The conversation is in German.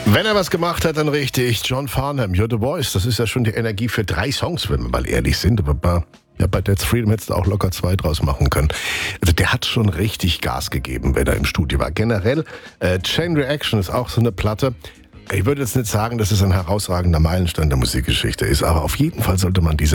Wenn er was gemacht hat, dann richtig. John Farnham, You're the Voice. Das ist ja schon die Energie für 3 Songs, wenn wir mal ehrlich sind. Aber bei Death Freedom hättest du auch locker 2 draus machen können. Also der hat schon richtig Gas gegeben, wenn er im Studio war. Generell, Chain Reaction ist auch so eine Platte. Ich würde jetzt nicht sagen, dass es ein herausragender Meilenstein der Musikgeschichte ist, aber auf jeden Fall sollte man diese